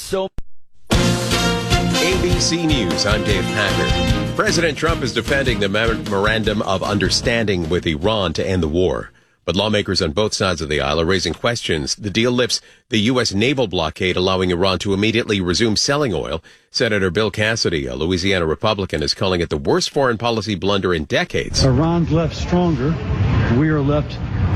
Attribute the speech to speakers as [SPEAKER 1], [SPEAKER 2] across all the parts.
[SPEAKER 1] so...
[SPEAKER 2] ABC News, I'm Dave Packer. President Trump is defending the memorandum of understanding with Iran to end the war. But lawmakers on both sides of the aisle are raising questions. The deal lifts the U.S. naval blockade, allowing Iran to immediately resume selling oil. Senator Bill Cassidy, a Louisiana Republican, is calling it the worst foreign policy blunder in decades.
[SPEAKER 3] Iran's left stronger. We are left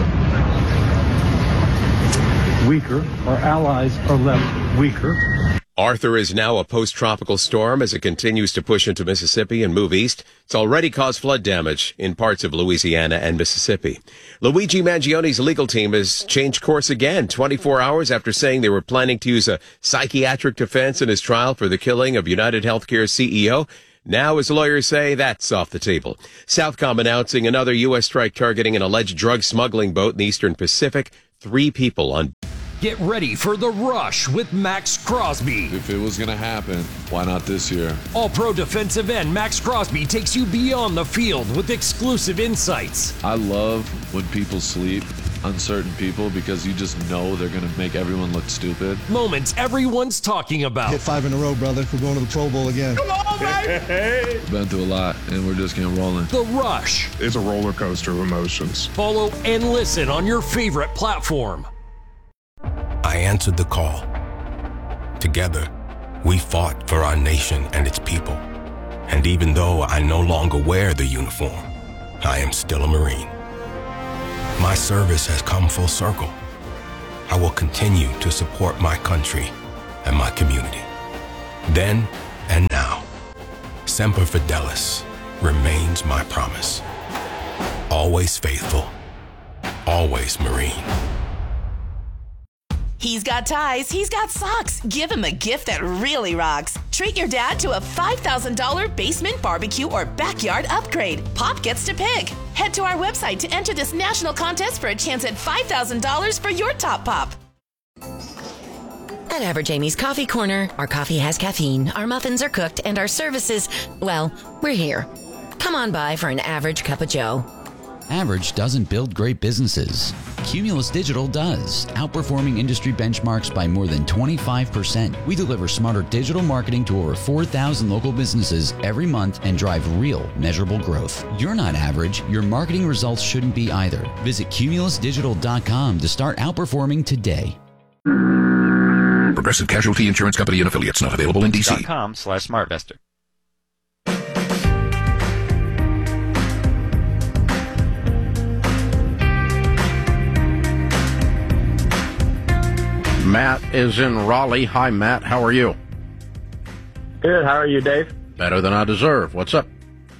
[SPEAKER 3] weaker. Our allies are left weaker.
[SPEAKER 2] Arthur is now a post-tropical storm as it continues to push into Mississippi and move east. It's already caused flood damage in parts of Louisiana and Mississippi. Luigi Mangione's legal team has changed course again 24 hours after saying they were planning to use a psychiatric defense in his trial for the killing of United Healthcare's CEO. Now his lawyers say that's off the table. Southcom announcing another U.S. strike targeting an alleged drug smuggling boat in the Eastern Pacific. 3 people on.
[SPEAKER 1] Get ready for The Rush with Max Crosby.
[SPEAKER 4] If it was going to happen, why not this year?
[SPEAKER 1] All-pro defensive end Max Crosby takes you beyond the field with exclusive insights.
[SPEAKER 4] I love when people sleep on certain people because you just know they're going to make everyone look stupid.
[SPEAKER 1] Moments everyone's talking about.
[SPEAKER 5] Hit 5 in a row, brother. We're going to the Pro Bowl again.
[SPEAKER 1] Come on, baby!
[SPEAKER 4] Been through a lot, and we're just getting rolling.
[SPEAKER 1] The Rush.
[SPEAKER 6] It's a roller coaster of emotions.
[SPEAKER 1] Follow and listen on your favorite platform.
[SPEAKER 7] I answered the call. Together, we fought for our nation and its people. And even though I no longer wear the uniform, I am still a Marine. My service has come full circle. I will continue to support my country and my community. Then and now, Semper Fidelis remains my promise. Always faithful, always Marine.
[SPEAKER 8] He's got ties, he's got socks. Give him a gift that really rocks. Treat your dad to a $5,000 basement barbecue or backyard upgrade. Pop gets to pick. Head to our website to enter this national contest for a chance at $5,000 for your top pop.
[SPEAKER 9] At Average Amy's Coffee Corner, our coffee has caffeine, our muffins are cooked, and our services, well, we're here. Come on by for an average cup of joe.
[SPEAKER 10] Average doesn't build great businesses. Cumulus Digital does, outperforming industry benchmarks by more than 25%. We deliver smarter digital marketing to over 4,000 local businesses every month and drive real, measurable growth. You're not average. Your marketing results shouldn't be either. Visit cumulusdigital.com to start outperforming today.
[SPEAKER 11] Progressive Casualty Insurance Company and affiliates, not available in D.C.
[SPEAKER 12] .com/SmartVestor.
[SPEAKER 13] Matt is in Raleigh. Hi, Matt. How are you?
[SPEAKER 14] Good. How are you, Dave?
[SPEAKER 13] Better than I deserve. What's up?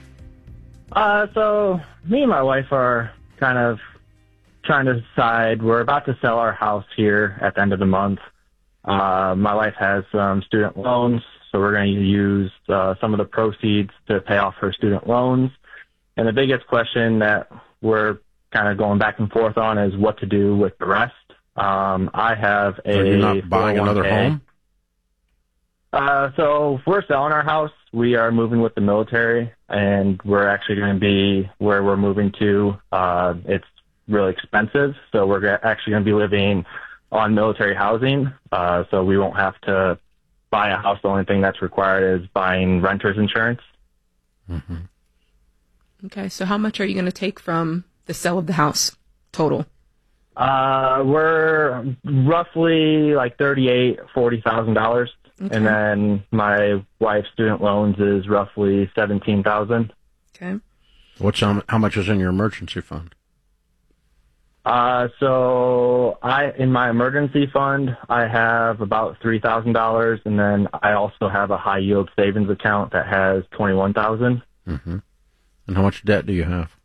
[SPEAKER 14] So me and my wife are kind of trying to decide. We're about to sell our house here at the end of the month. My wife has some student loans, so we're going to use some of the proceeds to pay off her student loans. And the biggest question that we're kind of going back and forth on is what to do with the rest. I have a.
[SPEAKER 13] So you're not buying
[SPEAKER 14] 401k.
[SPEAKER 13] another home?
[SPEAKER 14] So we're selling our house. We are moving with the military, and we're actually going to be where we're moving to. It's really expensive, so we're actually going to be living on military housing. So we won't have to buy a house. The only thing that's required is buying renter's insurance.
[SPEAKER 13] Mm-hmm.
[SPEAKER 15] Okay, so how much are you going to take from the sale of the house total?
[SPEAKER 14] We're roughly like $40,000,
[SPEAKER 15] okay.
[SPEAKER 14] And then my wife's student loans is roughly $17,000.
[SPEAKER 15] Okay.
[SPEAKER 13] How much is in your emergency fund?
[SPEAKER 14] So in my emergency fund, I have about $3,000, and then I also have a high yield savings account that has $21,000.
[SPEAKER 13] Mm-hmm. And how much debt do you have?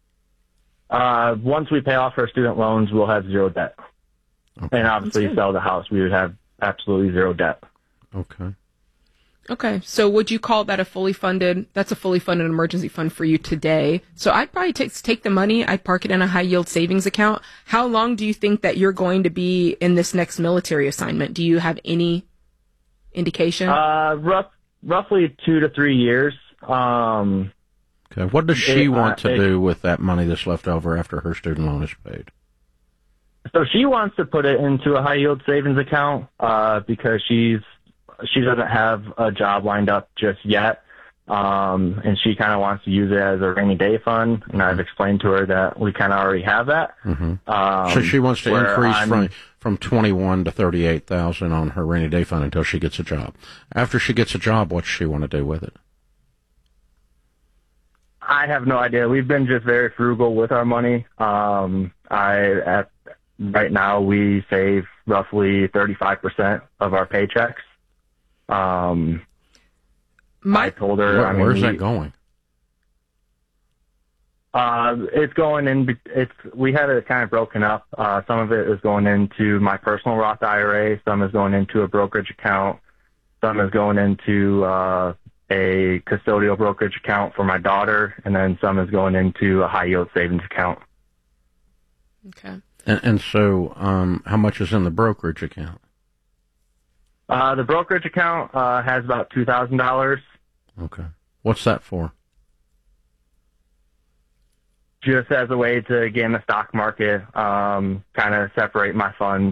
[SPEAKER 14] Once we pay off our student loans, we'll have zero debt. Okay. And obviously sell the house, we would have absolutely zero debt.
[SPEAKER 13] Okay.
[SPEAKER 15] Okay, so would you call that a fully funded emergency fund for you today? So I'd probably take the money, I'd park it in a high yield savings account. How long do you think that you're going to be in this next military assignment? Do you have any indication?
[SPEAKER 14] Roughly 2 to 3 years.
[SPEAKER 13] Okay. What does she want to do with that money that's left over after her student loan is paid?
[SPEAKER 14] So she wants to put it into a high yield savings account because she's doesn't have a job lined up just yet. And she kind of wants to use it as a rainy day fund. And I've explained to her that we kind of already have that.
[SPEAKER 13] So she wants to increase from 21 to 38,000 on her rainy day fund until she gets a job. After she gets a job, what does she want to do with it?
[SPEAKER 14] I have no idea. We've been just very frugal with our money. Right now we save roughly 35% of our paychecks. I told her.
[SPEAKER 13] Where's that going?
[SPEAKER 14] It's going in. We had it kind of broken up. Some of it is going into my personal Roth IRA. Some is going into a brokerage account. Some is going into a custodial brokerage account for my daughter, and then some is going into a high yield savings account.
[SPEAKER 15] Okay.
[SPEAKER 13] And so, how much is in the brokerage account?
[SPEAKER 14] The brokerage account has about $2,000.
[SPEAKER 13] Okay. What's that for?
[SPEAKER 14] Just as a way to get in the stock market, kind of separate my funds,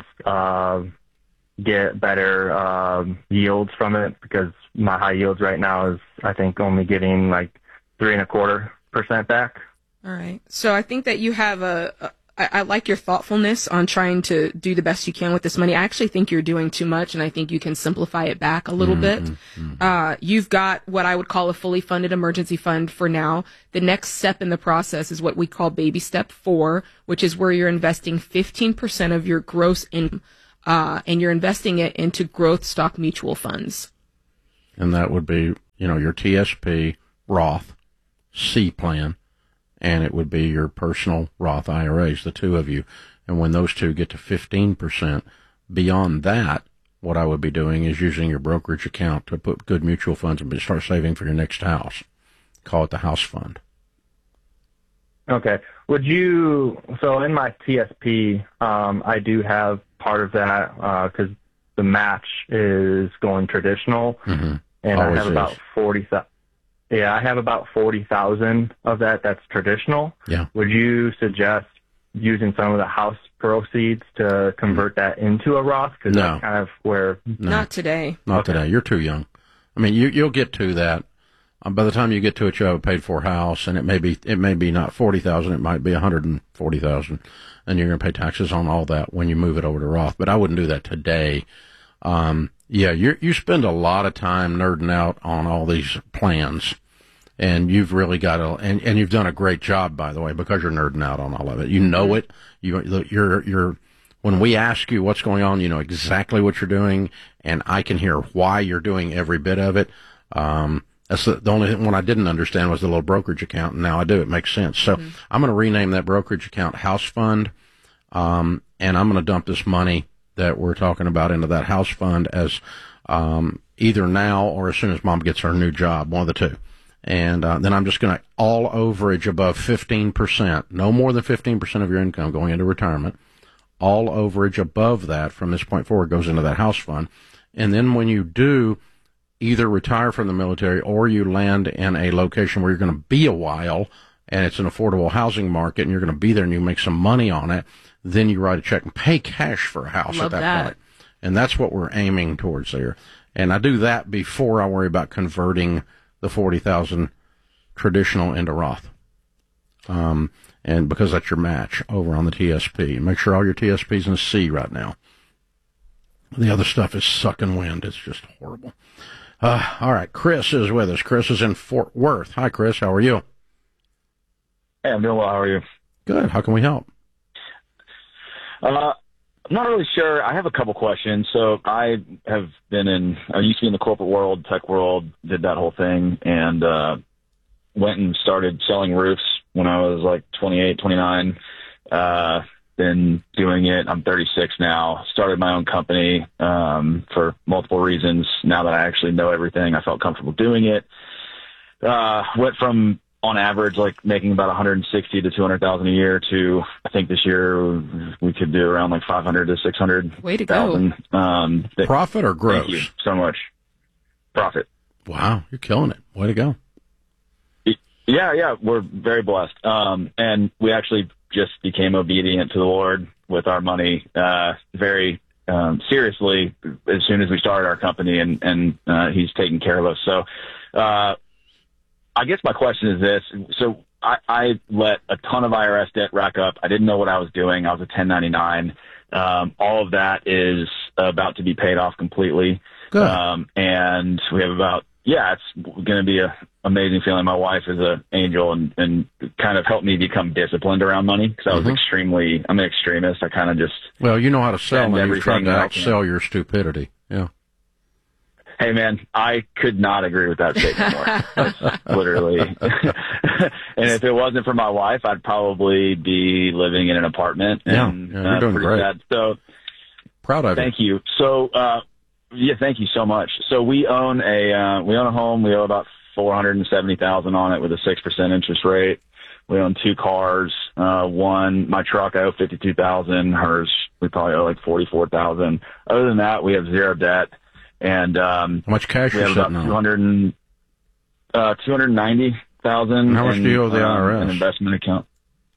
[SPEAKER 14] get better yields from it, because my high yields right now is, I think, only getting like 3.25% back.
[SPEAKER 15] All right. So I think that you have I like your thoughtfulness on trying to do the best you can with this money. I actually think you're doing too much, and I think you can simplify it back a little bit. You've got what I would call a fully funded emergency fund for now. The next step in the process is what we call baby step 4, which is where you're investing 15% of your gross income, and you're investing it into growth stock mutual funds.
[SPEAKER 13] And that would be, your TSP, Roth, C plan, and it would be your personal Roth IRAs, the two of you. And when those two get to 15%, beyond that, what I would be doing is using your brokerage account to put good mutual funds and start saving for your next house. Call it the house fund.
[SPEAKER 14] Okay. So in my TSP, I do have part of that because the match is going traditional, and
[SPEAKER 13] Always
[SPEAKER 14] I have about 40,000. Yeah, I have about 40,000 of that. That's traditional.
[SPEAKER 13] Yeah.
[SPEAKER 14] Would you suggest using some of the house proceeds to convert that into a Roth? Because that's kind of where.
[SPEAKER 15] Not today.
[SPEAKER 13] Not today. You're too young. I mean, you'll get to that. By the time you get to it, you have a paid-for house, and it may be not 40,000. It might be 140,000, and you're going to pay taxes on all that when you move it over to Roth. But I wouldn't do that today. You spend a lot of time nerding out on all these plans, and you've really got to, and you've done a great job, by the way, because you're nerding out on all of it. You know it. You're when we ask you what's going on, you know exactly what you're doing, and I can hear why you're doing every bit of it. That's the only one I didn't understand was the little brokerage account, and now I do. It makes sense. So I'm going to rename that brokerage account House Fund, and I'm going to dump this money that we're talking about into that house fund as either now or as soon as Mom gets her new job, one of the two. And then I'm just going to all overage above 15%, no more than 15% of your income going into retirement. All overage above that from this point forward goes into that house fund. And then when you do either retire from the military or you land in a location where you're going to be a while and it's an affordable housing market and you're going to be there and you make some money on it, then you write a check and pay cash for a house at that point. And that's what we're aiming towards there. And I do that before I worry about converting the 40,000 traditional into Roth. And because that's your match over on the TSP. Make sure all your TSP's in C right now. The other stuff is sucking wind. It's just horrible. All right. Chris is with us. Chris is in Fort Worth. Hi, Chris. How are you?
[SPEAKER 12] Hey, I'm doing well. How are you?
[SPEAKER 13] Good. How can we help?
[SPEAKER 12] I'm not really sure. I have a couple questions. So I used to be in the corporate world, tech world, did that whole thing, and went and started selling roofs when I was like 28, 29. Been doing it. I'm 36 now. Started my own company for multiple reasons. Now that I actually know everything, I felt comfortable doing it. Went from, on average, like making about 160 to 200,000 a year to, I think this year we could do around like 500 to 600,000.
[SPEAKER 15] Way to go.
[SPEAKER 13] Profit or gross?
[SPEAKER 12] Thank you so much. Profit.
[SPEAKER 13] Wow, you're killing it. Way to go.
[SPEAKER 12] Yeah, we're very blessed. And we actually just became obedient to the Lord with our money. Very seriously as soon as we started our company, and he's taking care of us. So, I guess my question is this. So I let a ton of IRS debt rack up. I didn't know what I was doing. I was a 1099. All of that is about to be paid off completely.
[SPEAKER 13] Good.
[SPEAKER 12] And we have it's going to be an amazing feeling. My wife is an angel and kind of helped me become disciplined around money because I was I'm an extremist. I kind of just.
[SPEAKER 13] Well, you know how to sell, and you're trying to
[SPEAKER 12] that
[SPEAKER 13] outsell your stupidity. Yeah.
[SPEAKER 12] Hey, man, I could not agree with that statement more. That's literally. And if it wasn't for my wife, I'd probably be living in an apartment. And,
[SPEAKER 13] you're doing great.
[SPEAKER 12] Sad. So
[SPEAKER 13] proud of you.
[SPEAKER 12] Thank you. So, thank you so much. So we own a home. We owe about $470,000 on it with a 6% interest rate. We own 2 cars. My truck I owe $52,000. Hers we probably owe like $44,000. Other than that, we have 0 debt. And
[SPEAKER 13] how much cash
[SPEAKER 12] we
[SPEAKER 13] are
[SPEAKER 12] have
[SPEAKER 13] sitting
[SPEAKER 12] about
[SPEAKER 13] on?
[SPEAKER 12] $290,000.
[SPEAKER 13] How much do you owe the IRS?
[SPEAKER 12] An investment account.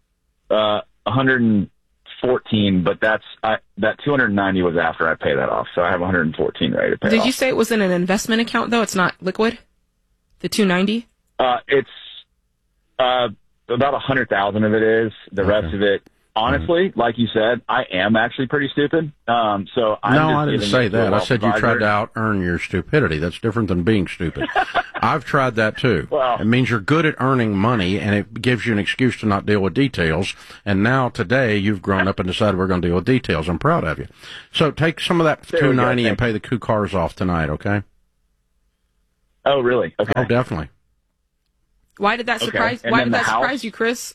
[SPEAKER 12] 114, but that 290 was after I pay that off, so I have 114 ready to pay.
[SPEAKER 15] Did you say it was in an investment account though? It's not liquid. The 290.
[SPEAKER 12] It's about 100,000 of it is. The rest of it. Honestly, like you said, I am actually pretty stupid. So I
[SPEAKER 13] didn't say that. I said you tried to out-earn your stupidity. That's different than being stupid. I've tried that too. Well, it means you're good at earning money, and it gives you an excuse to not deal with details. And now today, you've grown up and decided we're going to deal with details. I'm proud of you. So take some of that $290 and pay the 2 cars off tonight, okay?
[SPEAKER 12] Oh, really? Okay.
[SPEAKER 13] Oh, definitely.
[SPEAKER 15] Why did that surprise?
[SPEAKER 12] Okay.
[SPEAKER 15] Why did that surprise you, Chris?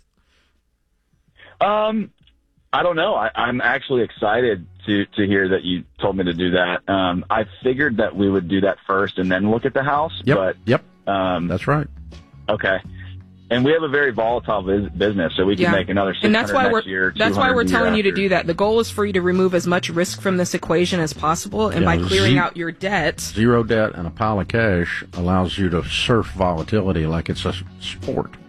[SPEAKER 12] I don't know. I'm actually excited to hear that you told me to do that. I figured that we would do that first and then look at the house.
[SPEAKER 13] Yep. That's right.
[SPEAKER 12] Okay. And we have a very volatile business, so we can make another $600 next year.
[SPEAKER 15] That's why we're telling you to do that. The goal is for you to remove as much risk from this equation as possible, and by clearing out your debt.
[SPEAKER 13] 0 debt and a pile of cash allows you to surf volatility like it's a sport.